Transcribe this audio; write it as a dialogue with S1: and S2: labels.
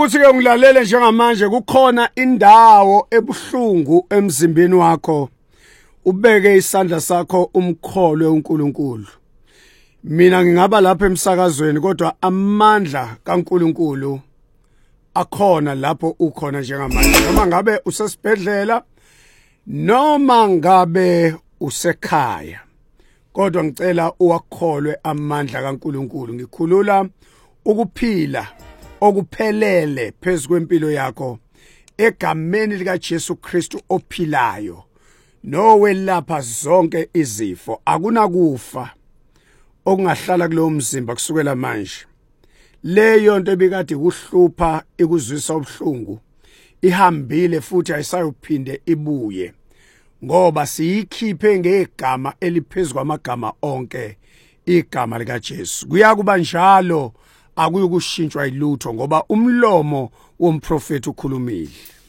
S1: ukuthi ke ungilalele njengamanje kukhona indawo ebuhlungu emzimbeni wakho ubeke isandla sakho umkholwe uNkulunkulu. Mina ngingaba lapha emsakazweni kodwa amandla kaNkulunkulu akhona lapho ukhona njengamanje. Noma ngabe usesibhedlela noma ngabe usekhaya. Kodwa ngicela uwakholwe amandla kaNkulunkulu. Ngikhulula ukuphila okuphelele phezu kwempilo yakho egameni lika Jesu Kristu ophilayo nowelapha zonke izifo. Akunakufa okungahlala kulowo mzimba kusukela manje. Leyo nto ebikade kuhlupha ikuzwisa ubuhlungu ihambile futhi ayisayophinde ibuye, ngoba siyikhiphe ngegama eliphezulu kwamagama onke, igama lika Jesu. Kuyakuba njalo, akuyukushintshwa ilutho ngoba umlomo womprofeti ukhulumile.